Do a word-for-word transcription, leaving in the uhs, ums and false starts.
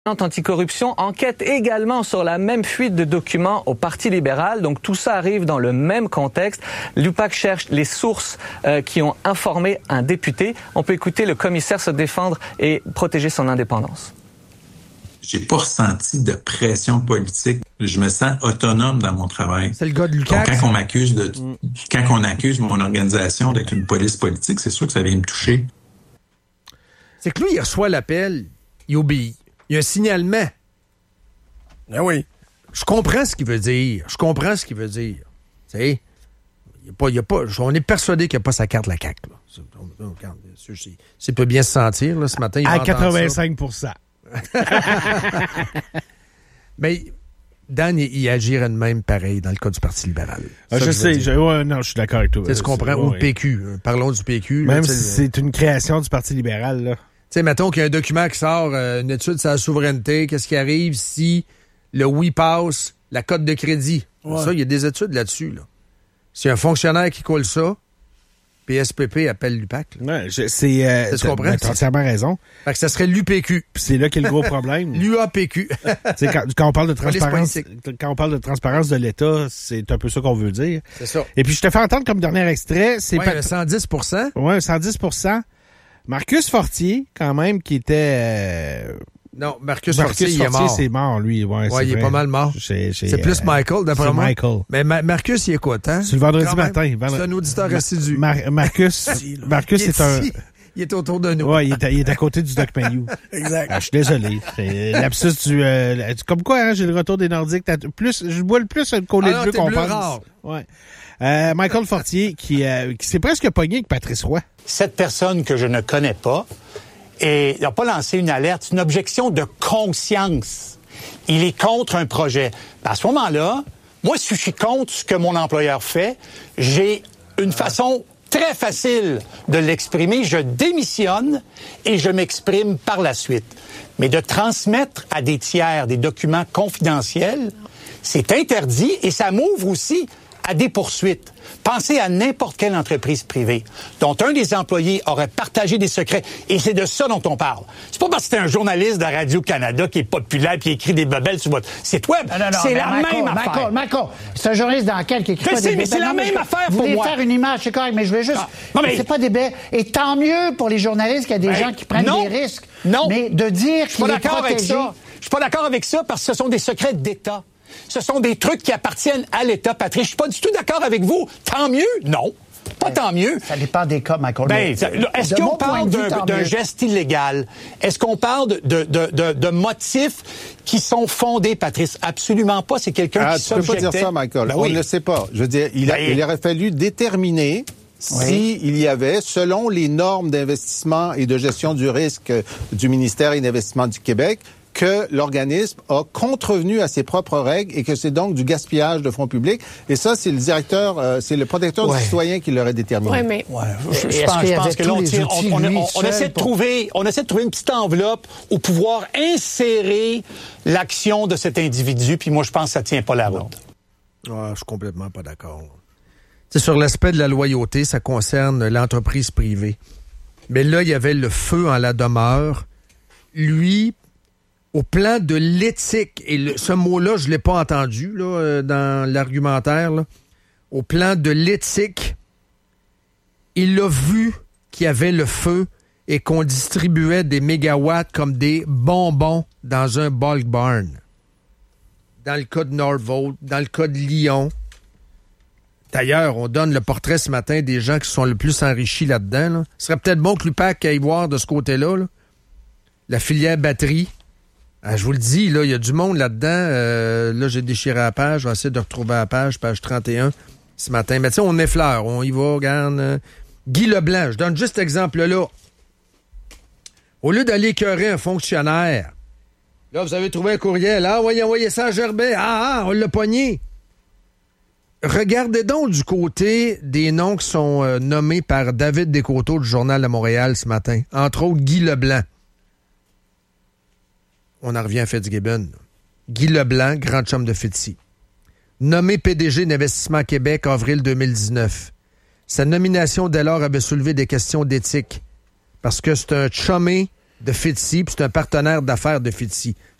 Anticorruption enquête également sur la même fuite de documents au Parti libéral. Donc tout ça arrive dans le même contexte. L'U P A C cherche les sources euh, qui ont informé un député. On peut écouter le commissaire se défendre et protéger son indépendance. J'ai pas ressenti de pression politique. Je me sens autonome dans mon travail. C'est le gars de l'U Q A C. Donc, quand on m'accuse de, mm. quand on accuse mon organisation d'être une police politique, c'est sûr que ça vient me toucher. C'est que lui, il reçoit l'appel, il obéit. Il y a un signalement. Ah oui. Je comprends ce qu'il veut dire. Je comprends ce qu'il veut dire. Tu sais, il y a pas, il y a pas, on est persuadé qu'il n'y a pas sa carte la C A Q. Là. C'est, c'est, c'est, c'est peut bien se sentir là, ce matin. Il à quatre-vingt-cinq pour cent. Mais Dan, il, il agirait de même pareil dans le cas du Parti libéral. Ah, je sais. Je, ouais, non, je suis d'accord avec toi. Tu comprends? Ou le P Q. Parlons du P Q. Même là, si c'est une création du Parti libéral, là. Tu sais, mettons qu'il y a un document qui sort, euh, une étude sur la souveraineté, qu'est-ce qui arrive si le oui passe, la cote de crédit. Ouais. Ça, il y a des études là-dessus. Là. C'est un fonctionnaire qui colle ça, P S P P appelle l'U P A C. Ouais, je, c'est... Euh, tu comprends? T'as entièrement raison. Fait que ça serait l'U P Q. Puis c'est là qu'est le gros problème. L'U A P Q. quand, quand on parle de transparence, quand on parle de transparence de l'État, c'est un peu ça qu'on veut dire. C'est ça. Et puis je te fais entendre comme dernier extrait, c'est ouais, pas... cent dix pour cent. Ouais, cent dix pour cent. Marcus Fortier, quand même, qui était... Euh... Non, Marcus, Marcus Fortier, il est mort. c'est mort, lui. Ouais, ouais c'est il vrai. est pas mal mort. C'est, c'est, c'est plus euh, Michael, d'après moi. Michael. Mais Ma- Marcus, il écoute, hein? C'est le vendredi matin. Vendredi... C'est un auditeur assidu. Mar- Marcus, Marcus, c'est un... Il est autour de nous. Ouais, il est à, il est à côté du Doc Mayou. Exact. Ah, je suis désolé. C'est l'absus du... Euh, comme quoi, hein, j'ai le retour des Nordiques. T'as plus, je bois le plus un collet ah de bleu qu'on pense. Rare. Ouais. Euh, Michael Fortier, qui, euh, qui s'est presque pogné avec Patrice Roy. Cette personne que je ne connais pas, et il n'a pas lancé une alerte, c'est une objection de conscience. Il est contre un projet. À ce moment-là, moi, si je suis contre ce que mon employeur fait, j'ai une façon très facile de l'exprimer. Je démissionne et je m'exprime par la suite. Mais de transmettre à des tiers des documents confidentiels, c'est interdit et ça m'ouvre aussi à des poursuites. Pensez à n'importe quelle entreprise privée dont un des employés aurait partagé des secrets. Et c'est de ça dont on parle. C'est pas parce que c'est un journaliste de Radio-Canada qui est populaire et qui écrit des bebelles sur votre site web. Non, non, non, c'est la Marco, même Marco, affaire. Marco, c'est un journaliste d'enquête qui écrit je pas sais, des mais bébés. c'est la non, même mais affaire vous pour voulez moi. faire une image, c'est correct, mais je voulais juste... Non, mais... C'est pas des bébés. Et tant mieux pour les journalistes qu'il y a des ben, gens qui prennent non, des risques. Non. Mais de dire qu'il est protégé... avec ça. Je suis pas d'accord avec ça parce que ce sont des secrets d'État. Ce sont des trucs qui appartiennent à l'État, Patrice. Je suis pas du tout d'accord avec vous. Tant mieux? Non. Pas ben, tant mieux. Ça dépend des cas, Michael. Ben, est-ce qu'on parle vue, d'un, d'un geste illégal? Est-ce qu'on parle de, de, de, de, de motifs qui sont fondés, Patrice? Absolument pas. C'est quelqu'un ah, qui s'objectait. Tu peux pas dire ça, Michael. Ben, On oui. ne le sait pas. Je veux dire, il, a, ben, il aurait fallu déterminer oui. s'il y avait, selon les normes d'investissement et de gestion du risque du ministère et d'Investissement du Québec, que l'organisme a contrevenu à ses propres règles et que c'est donc du gaspillage de fonds publics. Et ça, c'est le directeur, euh, c'est le protecteur ouais. du citoyen qui l'aurait déterminé. Oui, mais ouais, je, je, pense, je pense que là, on, tire, on, on, on, on essaie de pour... trouver, on essaie de trouver une petite enveloppe où pouvoir insérer l'action de cet individu. Puis moi, je pense que ça tient pas la route. Ah, je suis complètement pas d'accord. C'est sur l'aspect de la loyauté, ça concerne l'entreprise privée. Mais là, il y avait le feu en la demeure. Lui, au plan de l'éthique, et le, ce mot-là, je ne l'ai pas entendu là, euh, dans l'argumentaire, là. Au plan de l'éthique, il a vu qu'il y avait le feu et qu'on distribuait des mégawatts comme des bonbons dans un bulk barn. Dans le cas de Northvolt, dans le cas de Lyon. D'ailleurs, on donne le portrait ce matin des gens qui sont le plus enrichis là-dedans. Là. Ce serait peut-être bon que l'U P A C aille voir de ce côté-là, là, la filière batterie. Ah, je vous le dis, là, il y a du monde là-dedans. Euh, là, j'ai déchiré la page. Je vais essayer de retrouver la page, page trente et un, ce matin. Mais tu sais, on effleure. On y va, regarde. Euh, Guy Leblanc, je donne juste cet exemple-là. Au lieu d'aller écœurer un fonctionnaire, là, vous avez trouvé un courriel. Ah, voyez, envoyez ça à Gerbet. Ah, ah, on l'a pogné. Regardez donc du côté des noms qui sont euh, nommés par David Descoteaux du Journal de Montréal ce matin. Entre autres, Guy Leblanc. On en revient à Fitzgibbon. Guy Leblanc, grand chum de Fitzy. Nommé P D G d'Investissement Québec, avril deux mille dix-neuf. Sa nomination dès lors avait soulevé des questions d'éthique. Parce que c'est un chummé de FITSI, puis c'est un partenaire d'affaires de FITSI.